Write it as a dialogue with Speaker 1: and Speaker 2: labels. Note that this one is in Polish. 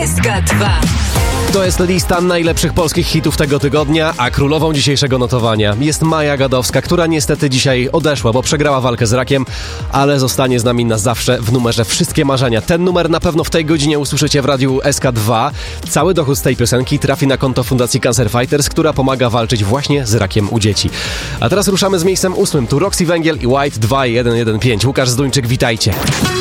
Speaker 1: SK2.
Speaker 2: To jest lista najlepszych polskich hitów tego tygodnia, a królową dzisiejszego notowania jest Maja Gadowska, która niestety dzisiaj odeszła, bo przegrała walkę z rakiem, ale zostanie z nami na zawsze w numerze Wszystkie Marzenia. Ten numer na pewno w tej godzinie usłyszycie w radiu SK2. Cały dochód z tej piosenki trafi na konto Fundacji Cancer Fighters, która pomaga walczyć właśnie z rakiem u dzieci. A teraz ruszamy z miejscem 8. Tu Roxy Węgiel i White 2115. Łukasz Zduńczyk, witajcie.